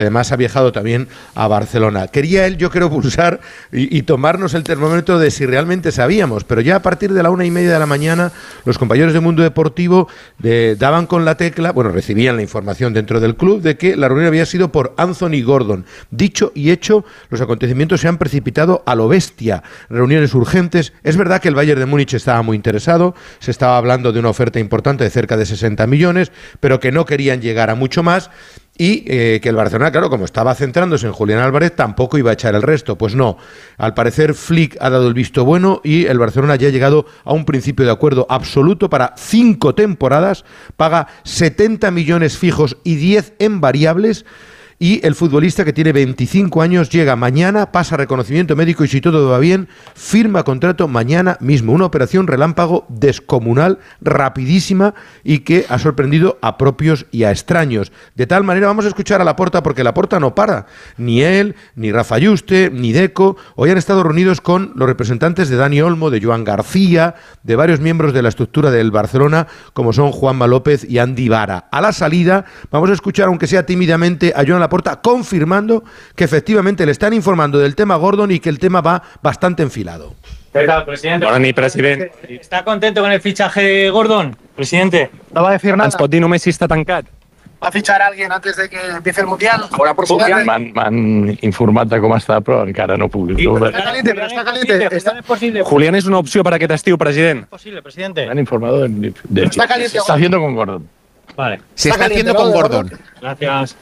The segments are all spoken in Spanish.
Además ha viajado también a Barcelona. Quería él, yo creo, pulsar y tomarnos el termómetro de si realmente sabíamos, pero ya a partir de la 1:30 de la mañana los compañeros de Mundo Deportivo daban con la tecla, bueno, recibían la información dentro del club de que la reunión había sido por Anthony Gordon. Dicho y hecho, los acontecimientos se han precipitado a lo bestia. Reuniones urgentes. Es verdad que el Bayern de Múnich estaba muy interesado, se estaba hablando de una oferta importante de cerca de 60 millones, pero que no querían llegar a mucho más. Y que el Barcelona, claro, como estaba centrándose en Julián Álvarez, tampoco iba a echar el resto. Pues no, al parecer Flick ha dado el visto bueno y el Barcelona ya ha llegado a un principio de acuerdo absoluto para 5 temporadas, paga 70 millones fijos y 10 en variables. Y el futbolista, que tiene 25 años, llega mañana, pasa reconocimiento médico y si todo va bien, firma contrato mañana mismo. Una operación relámpago descomunal, rapidísima y que ha sorprendido a propios y a extraños. De tal manera, vamos a escuchar a Laporta porque Laporta no para. Ni él, ni Rafa Yuste, ni Deco. Hoy han estado reunidos con los representantes de Dani Olmo, de Joan García, de varios miembros de la estructura del Barcelona, como son Juanma López y Andy Vara. A la salida, vamos a escuchar, aunque sea tímidamente, a Joan Laporta confirmando que efectivamente le están informando del tema Gordon y que el tema va bastante enfilado. ¿Qué tal, presidente? Bona nit, president. ¿Está contento con el fichaje de Gordon, presidente? No va a decir nada. Ens pot dir només si està tancat? ¿Va a fichar a alguien antes de que empiece el Mundial? Ahora por supuesto. M'han informat de com està, però encara no puc dir-ho. Está caliente, pero está caliente. ¿Es posible? Julián és una opció per aquest estiu, president. ¿Es posible, presidente? M'han informado de Está caliente. se está haciendo con Gordon. Vale. Se está haciendo con Gordon. Gracias.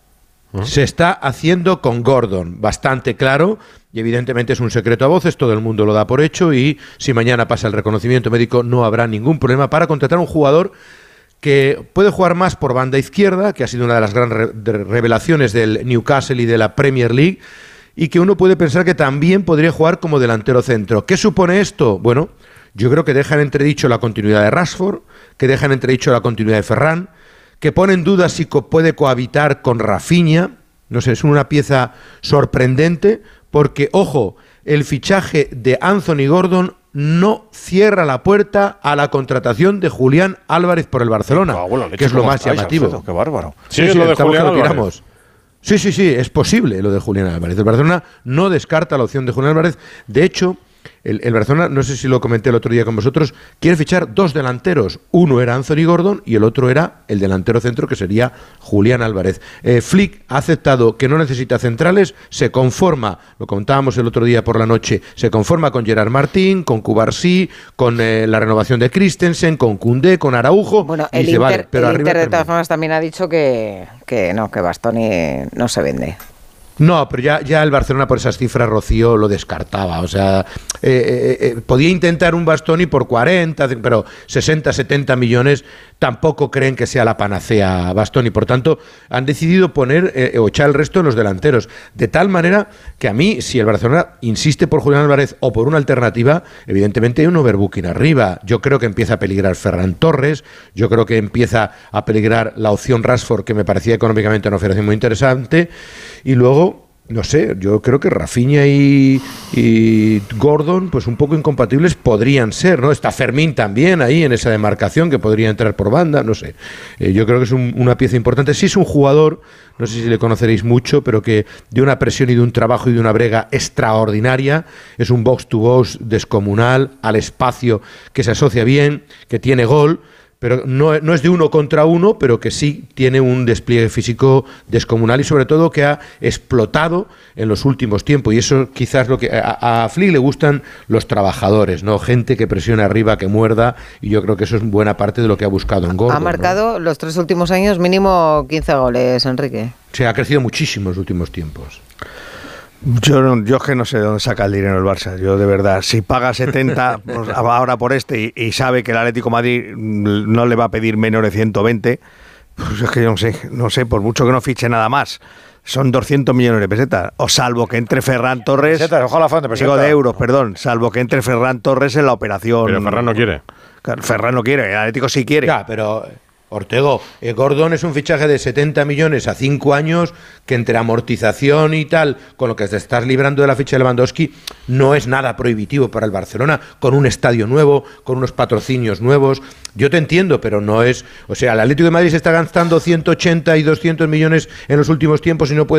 Se está haciendo con Gordon, bastante claro, y evidentemente es un secreto a voces, todo el mundo lo da por hecho, y si mañana pasa el reconocimiento médico no habrá ningún problema para contratar a un jugador que puede jugar más por banda izquierda, que ha sido una de las grandes revelaciones del Newcastle y de la Premier League, y que uno puede pensar que también podría jugar como delantero centro. ¿Qué supone esto? Bueno, yo creo que deja en entredicho la continuidad de Rashford, que deja en entredicho la continuidad de Ferran, que pone en duda si puede cohabitar con Rafinha. No sé, es una pieza sorprendente porque, ojo, el fichaje de Anthony Gordon no cierra la puerta a la contratación de Julián Álvarez por el Barcelona, que es lo más llamativo. Alfredo, qué bárbaro. Sí, lo de Julián Álvarez. Sí, es posible lo de Julián Álvarez. El Barcelona no descarta la opción de Julián Álvarez. De hecho, el Barcelona, no sé si lo comenté el otro día con vosotros, quiere fichar 2 delanteros. Uno era Anthony Gordon y el otro era el delantero centro, que sería Julián Álvarez. Flick ha aceptado que no necesita centrales, se conforma, lo contábamos el otro día por la noche, se conforma con Gerard Martín, con Cubarsí, con la renovación de Christensen, con Koundé, con Araujo. Bueno, y el dice, Inter, vale, pero el Inter de arriba todas formas también ha dicho que Bastoni no se vende. No, pero ya el Barcelona por esas cifras, Rocío, lo descartaba. O sea, podía intentar un Bastoni por 40, pero 60, 70 millones tampoco creen que sea la panacea Bastoni. Por tanto, han decidido poner o echar el resto en los delanteros. De tal manera que a mí, si el Barcelona insiste por Julián Álvarez o por una alternativa, evidentemente hay un overbooking arriba. Yo creo que empieza a peligrar Ferran Torres, yo creo que empieza a peligrar la opción Rashford, que me parecía económicamente una operación muy interesante, y luego, no sé, yo creo que Rafinha y Gordon, pues un poco incompatibles podrían ser, ¿no? Está Fermín también ahí en esa demarcación, que podría entrar por banda, no sé. Yo creo que es una pieza importante. Sí es un jugador, no sé si le conoceréis mucho, pero que de una presión y de un trabajo y de una brega extraordinaria. Es un box to box descomunal, al espacio, que se asocia bien, que tiene gol, pero no es de 1 contra 1, pero que sí tiene un despliegue físico descomunal y sobre todo que ha explotado en los últimos tiempos. Y eso quizás lo que a Flick le gustan los trabajadores, ¿no? Gente que presione arriba, que muerda, y yo creo que eso es buena parte de lo que ha buscado en Gordon. Ha marcado, ¿no?, los 3 últimos años mínimo 15 goles, Enrique. Se ha crecido muchísimo en los últimos tiempos. Yo es que no sé de dónde saca el dinero el Barça. Yo de verdad, si paga 70 pues, ahora por y sabe que el Atlético de Madrid no le va a pedir menos de 120, pues es que yo no sé, por mucho que no fiche nada más, son 200 millones de pesetas, o salvo que entre Ferran Torres, digo de euros, perdón, salvo que entre Ferran Torres en la operación. Pero Ferran no quiere. Claro, Ferran no quiere, el Atlético sí quiere. Ya, pero Ortego, Gordon es un fichaje de 70 millones a 5 años que entre amortización y tal, con lo que te estás librando de la ficha de Lewandowski, no es nada prohibitivo para el Barcelona, con un estadio nuevo, con unos patrocinios nuevos. Yo te entiendo, pero no es... O sea, el Atlético de Madrid se está gastando 180 y 200 millones en los últimos tiempos y no puede